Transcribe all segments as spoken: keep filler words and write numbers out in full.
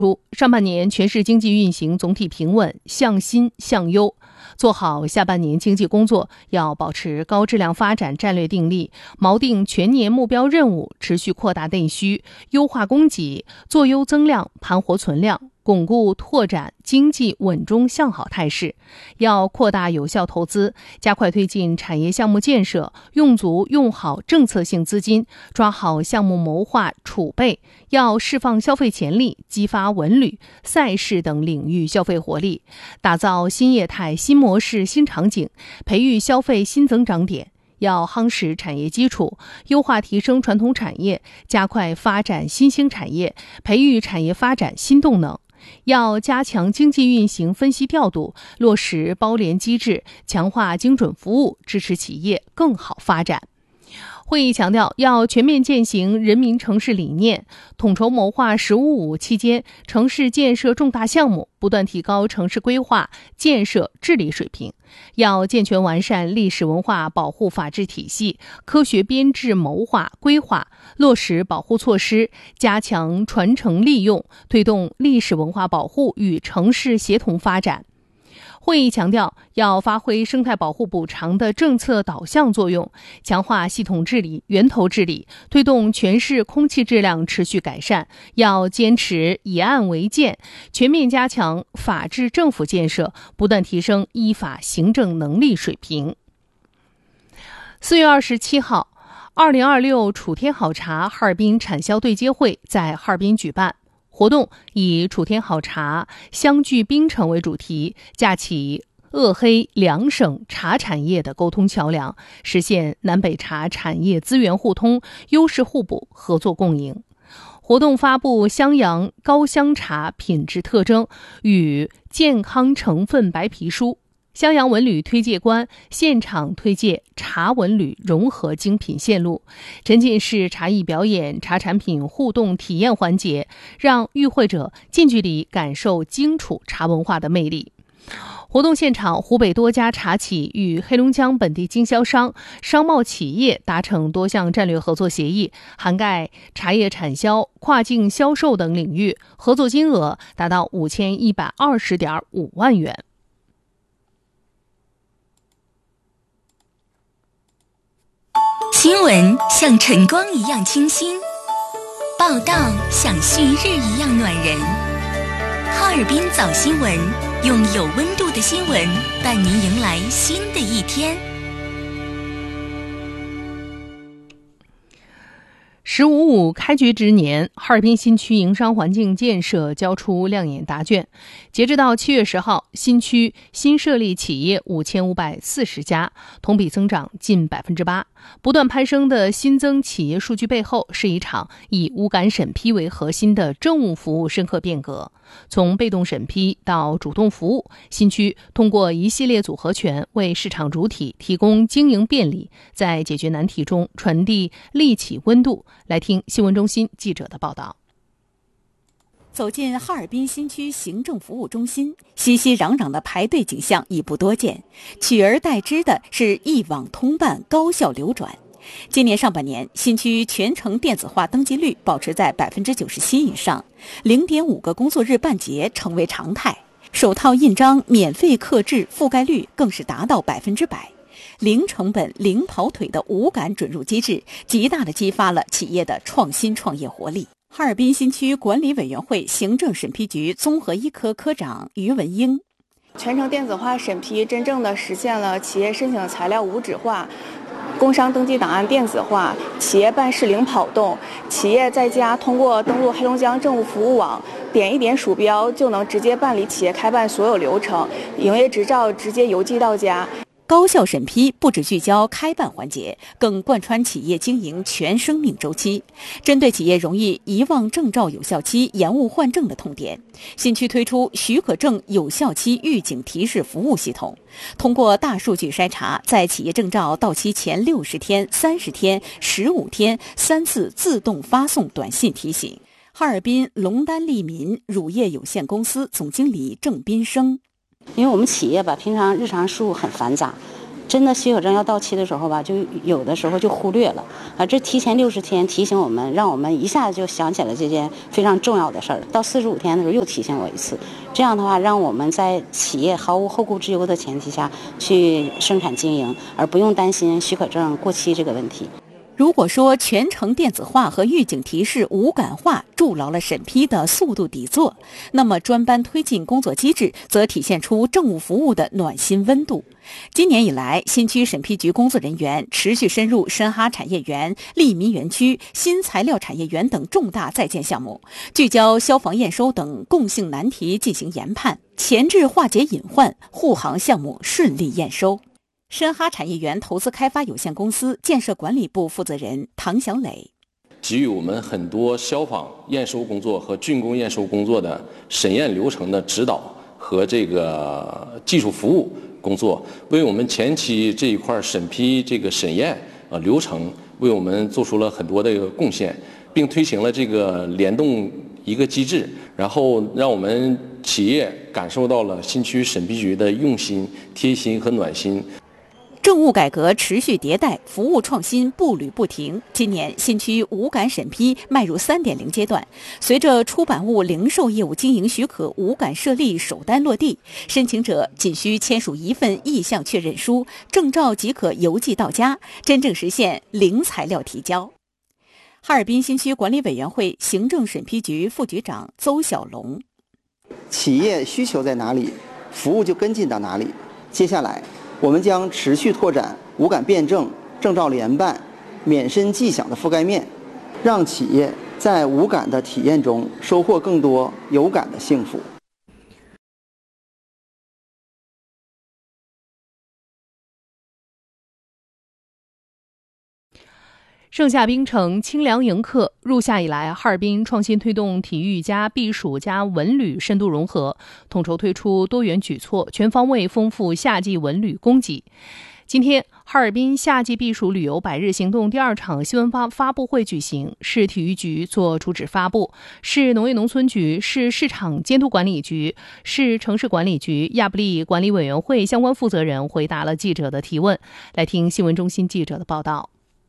上半年全市经济运行总体平稳，向新向优。做好下半年经济工作，要保持高质量发展战略定力，锚定全年目标任务，持续扩大内需，优化供给，做优增量，盘活存量，巩固拓展经济稳中向好态势。要扩大有效投资，加快推进产业项目建设，用足用好政策性资金，抓好项目谋划储备。要释放消费潜力，激发文旅、赛事等领域消费活力，打造新业态、新模式、新场景，培育消费新增长点。要夯实产业基础，优化提升传统产业，加快发展新兴产业，培育产业发展新动能。要加强经济运行分析调度，落实包联机制，强化精准服务，支持企业更好发展。会议强调，要全面践行人民城市理念，统筹谋划“十五五”期间城市建设重大项目，不断提高城市规划、建设治理水平。要健全完善历史文化保护法治体系，科学编制谋划规划，落实保护措施，加强传承利用，推动历史文化保护与城市协同发展。会议强调，要发挥生态保护补偿的政策导向作用，强化系统治理、源头治理，推动全市空气质量持续改善。要坚持以案为鉴，全面加强法治政府建设，不断提升依法行政能力水平。四月二十七号，二零二六楚天好茶哈尔滨产销对接会在哈尔滨举办。活动以楚天好茶相聚冰城为主题，架起鄂黑两省茶产业的沟通桥梁，实现南北茶产业资源互通、优势互补、合作共赢。活动发布襄阳高香茶品质特征与健康成分白皮书，襄阳文旅推介官现场推介茶文旅融合精品线路，沉浸式茶艺表演、茶产品互动体验环节，让与会者近距离感受荆楚茶文化的魅力。活动现场，湖北多家茶企与黑龙江本地经销商、商贸企业达成多项战略合作协议，涵盖茶叶产销、跨境销售等领域，合作金额达到五千一百二十点五万元。 新闻像晨光一样清新，报道像旭日一样暖人。哈尔滨早新闻，用有温度的新闻伴您迎来新的一天。 十五五开局之年，哈尔滨新区营商环境建设交出亮眼答卷。截止到七月十号，新区新设立企业五千五百四十家，同比增长近百分之八。不断攀升的新增企业数据背后，是一场以物感审批为核心的政务服务深刻变革。从被动审批到主动服务，新区通过一系列组合拳为市场主体提供经营便利，在解决难题中传递利企温度。来听新闻中心记者的报道。 走进哈尔滨新区行政服务中心，熙熙攘攘的排队景象已不多见，取而代之的是一网通办、高效流转。今年上半年，新区全程电子化登记率保持在百分之九十七以上，零点五个工作日办结成为常态。首套印章免费刻制覆盖率更是达到百分之百。零成本、零跑腿的无感准入机制，极大地激发了企业的创新创业活力。哈尔滨新区管理委员会行政审批局综合一科科长于文英， 全程电子化审批真正的实现了企业申请材料无纸化，工商登记档案电子化，企业办事零跑动，企业在家通过登录黑龙江政务服务网，点一点鼠标就能直接办理企业开办所有流程，营业执照直接邮寄到家。 高效审批不只聚焦开办环节，更贯穿企业经营全生命周期。针对企业容易遗忘证照有效期、延误换证的痛点，新区推出许可证有效期预警提示服务系统，通过大数据筛查，在企业证照到期前六十天、三十天、十五天三次自动发送短信提醒。哈尔滨龙丹利民乳业有限公司总经理郑斌生， 因为我们企业吧，平常日常事务很繁杂， 真的许可证要到期的时候吧，就有的时候就忽略了啊。这提前六十天提醒我们，让我们一下子就想起了这件非常重要的事儿。到四十五天的时候又提醒我一次，这样的话让我们在企业毫无后顾之忧的前提下去生产经营，而不用担心许可证过期这个问题。 如果说全程电子化和预警提示无感化筑牢了审批的速度底座，那么专班推进工作机制则体现出政务服务的暖心温度。今年以来，新区审批局工作人员持续深入深哈产业园、利民园区、新材料产业园等重大在建项目，聚焦消防验收等共性难题进行研判，前置化解隐患，护航项目顺利验收。深哈产业园投资开发有限公司建设管理部负责人唐小磊给予我们很多消防验收工作和竣工验收工作的审验流程的指导和这个技术服务工作，为我们前期这一块审批这个审验呃流程为我们做出了很多的一个贡献，并推行了这个联动一个机制，然后让我们企业感受到了新区审批局的用心、贴心和暖心。 政务改革持续迭代，服务创新步履不停。今年新区无感审批迈入 三点零 阶段，随着出版物零售业务经营许可无感设立首单落地，申请者仅需签署一份意向确认书，证照即可邮寄到家，真正实现零材料提交。哈尔滨新区管理委员会行政审批局副局长邹小龙： 企业需求在哪里，服务就跟进到哪里。接下来我们将持续拓展无感辩证、证照联办、免申即享的覆盖面，让企业在无感的体验中收获更多有感的幸福。 盛夏冰城，清凉迎客。入夏以来，哈尔滨创新推动体育加避暑加文旅深度融合，统筹推出多元举措，全方位丰富夏季文旅供给。今天，哈尔滨夏季避暑旅游百日行动第二场新闻发发布会举行，市体育局做主旨发布，市农业农村局、市市场监督管理局、市城市管理局、亚布力管理委员会相关负责人回答了记者的提问。来听新闻中心记者的报道。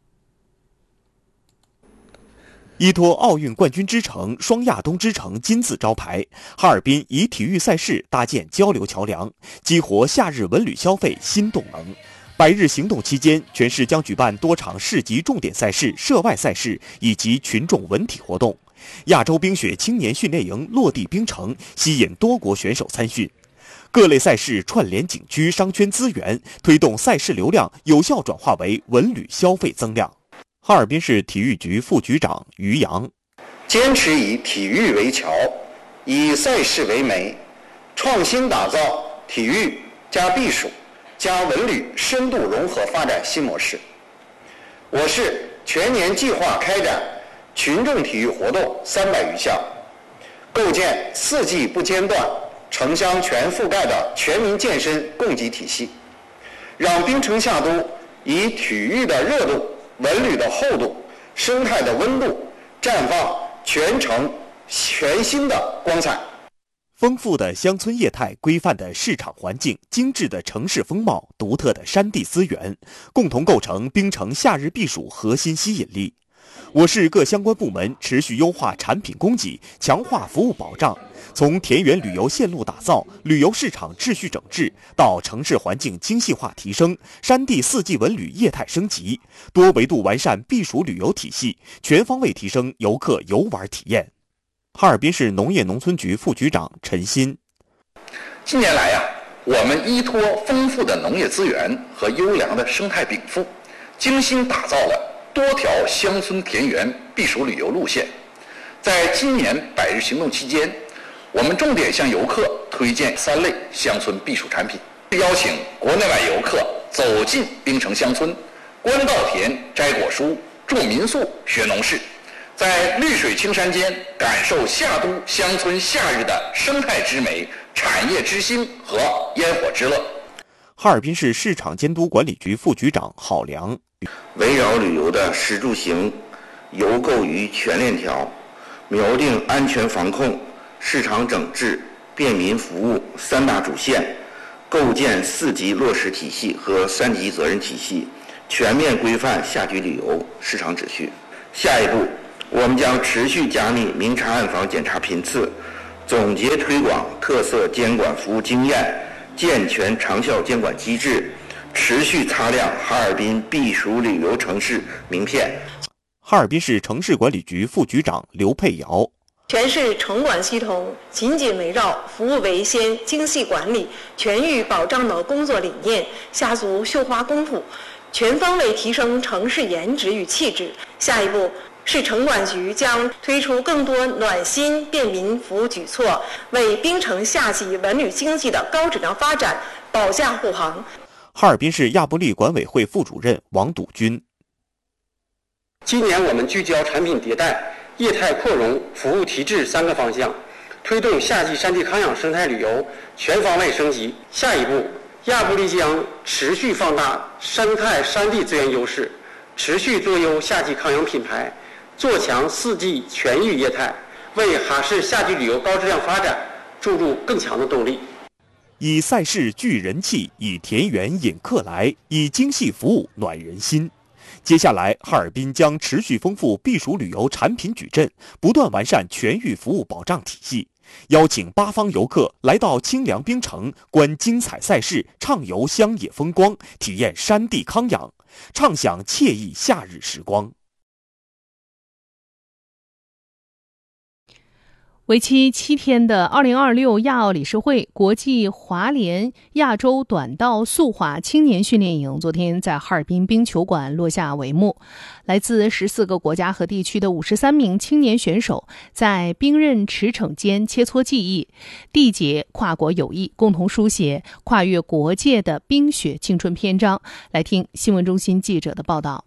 依托奥运冠军之城、双亚东之城金字招牌，哈尔滨以体育赛事搭建交流桥梁，激活夏日文旅消费新动能。百日行动期间，全市将举办多场市级重点赛事、涉外赛事以及群众文体活动。亚洲冰雪青年训练营落地冰城，吸引多国选手参训。各类赛事串联景区商圈资源，推动赛事流量有效转化为文旅消费增量。哈尔滨市体育局副局长于洋： 坚持以体育为桥，以赛事为媒，创新打造体育加避暑加文旅深度融合发展新模式。我市全年计划开展群众体育活动三百余项，构建四季不间断、城乡全覆盖的全民健身供给体系，让冰城夏都以体育的热度、文旅的厚度、生态的温度，绽放全城全新的光彩。 丰富的乡村业态、规范的市场环境、精致的城市风貌、独特的山地资源，共同构成冰城夏日避暑核心吸引力。我市各相关部门持续优化产品供给，强化服务保障，从田园旅游线路打造、旅游市场秩序整治，到城市环境精细化提升、山地四季文旅业态升级，多维度完善避暑旅游体系，全方位提升游客游玩体验。哈尔滨市农业农村局副局长陈鑫： 近年来呀、啊，我们依托丰富的农业资源和优良的生态禀赋，精心打造了多条乡村田园避暑旅游路线。在今年百日行动期间，我们重点向游客推荐三类乡村避暑产品，邀请国内外游客走进冰城乡村，观稻田、摘果蔬、住民宿、学农事，在绿水青山间感受夏都乡村夏日的生态之美、产业之兴和烟火之乐。 哈尔滨市市场监督管理局副局长郝良： 围绕旅游的食住行、游购娱全链条，锚定安全防控、市场整治、便民服务三大主线， 构建四级落实体系和三级责任体系，全面规范夏季旅游市场秩序。下一步，我们将持续加密明察暗访检查频次，总结推广特色监管服务经验，健全长效监管机制，持续擦亮哈尔滨避暑旅游城市名片。 哈尔滨市城市管理局副局长刘佩瑶： 全市城管系统紧紧围绕服务为先、精细管理、全域保障的工作理念，下足绣花功夫，全方位提升城市颜值与气质。下一步，市城管局将推出更多暖心便民服务举措，为滨城夏季文旅经济的高质量发展保驾护航。 哈尔滨市亚布力管委会副主任王笃军： 今年我们聚焦产品迭代、业态扩容、服务提质三个方向，推动夏季山地康养生态旅游全方位升级。下一步，亚布力将持续放大生态山地资源优势，持续做优夏季康养品牌，做强四季全域业态，为哈市夏季旅游高质量发展注入更强的动力。 以赛事聚人气，以田园引客来，以精细服务暖人心。接下来，哈尔滨将持续丰富避暑旅游产品矩阵，不断完善全域服务保障体系，邀请八方游客来到清凉冰城，观精彩赛事，畅游乡野风光，体验山地康养，畅享惬意夏日时光。 为期七天的二零二六亚奥理事会国际滑联亚洲短道速滑青年训练营昨天在哈尔滨冰球馆落下帷幕。来自十四个国家和地区的五十三名青年选手在冰刃驰骋间切磋技艺，缔结跨国友谊，共同书写跨越国界的冰雪青春篇章。来听新闻中心记者的报道。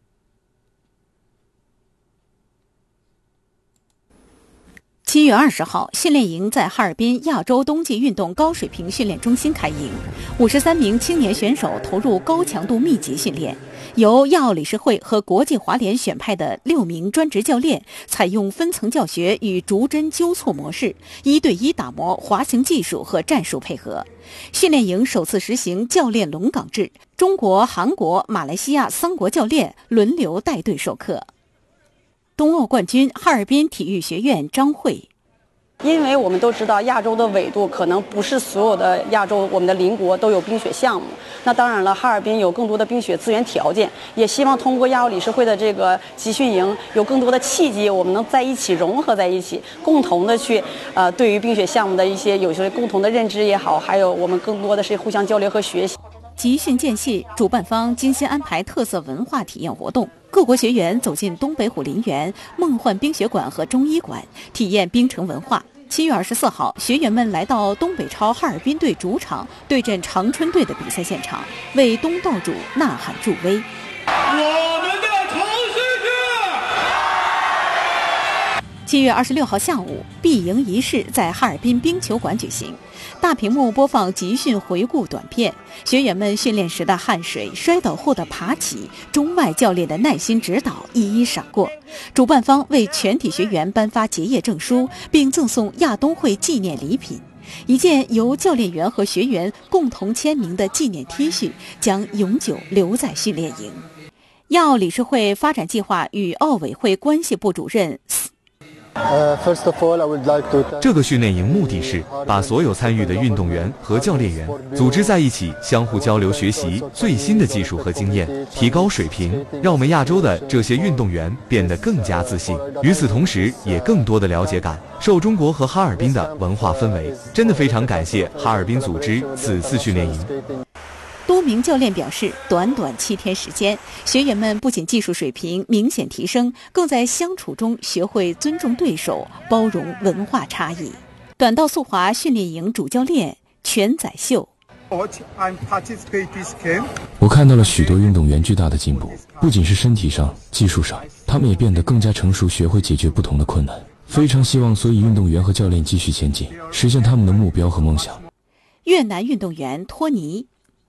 七月二十号，训练营在哈尔滨亚洲冬季运动高水平训练中心开营，五十三名青年选手投入高强度密集训练。由亚奥理事会和国际滑联选派的六名专职教练，采用分层教学与逐帧纠错模式，一对一打磨滑行技术和战术配合。训练营首次实行教练轮岗制，中国、韩国、马来西亚三国教练轮流带队授课。冬奥冠军哈尔滨体育学院张慧： 因为我们都知道亚洲的纬度可能不是所有的亚洲我们的邻国都有冰雪项目，那当然了，哈尔滨有更多的冰雪资源条件，也希望通过亚奥理事会的这个集训营有更多的契机，我们能在一起融合在一起，共同的去呃对于冰雪项目的一些有些共同的认知也好，还有我们更多的是互相交流和学习。 集训间隙，主办方精心安排特色文化体验活动，各国学员走进东北虎林园、梦幻冰雪馆和中医馆，体验冰城文化。七月二十四号，学员们来到东北超哈尔滨队主场，对阵长春队的比赛现场，为东道主呐喊助威。 我们的城市是。 七月二十六号下午，闭营仪式在哈尔滨冰球馆举行。大屏幕播放集训回顾短片，学员们训练时的汗水、摔倒后的爬起，中外教练的耐心指导一一闪过。主办方为全体学员颁发结业证书，并赠送亚冬会纪念礼品。一件由教练员和学员共同签名的纪念 T 恤将永久留在训练营。亚奥理事会发展计划与奥委会关系部主任这个训练营目的是把所有参与的运动员和教练员组织在一起，相互交流学习最新的技术和经验，提高水平，让我们亚洲的这些运动员变得更加自信。与此同时，也更多的了解感受中国和哈尔滨的文化氛围。真的非常感谢哈尔滨组织此次训练营。 多名教练表示，短短七天时间，学员们不仅技术水平明显提升，更在相处中学会尊重对手，包容文化差异。短道速滑训练营主教练全载秀： 我看到了许多运动员巨大的进步，不仅是身体上、技术上，他们也变得更加成熟，学会解决不同的困难。非常希望所有运动员和教练继续前进，实现他们的目标和梦想。 越南运动员托尼：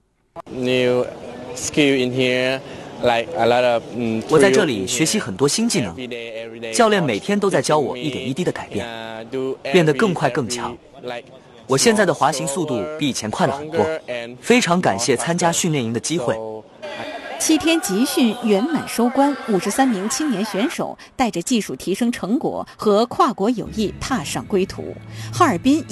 我在这里学习很多新技能，教练每天都在教我一点一滴的改变，变得更快更强。 我现在的滑行速度比以前快了很多，非常感谢参加训练营的机会。 七天集训圆满收官，五十三名青年选手带着技术提升成果和跨国友谊踏上归途。哈尔滨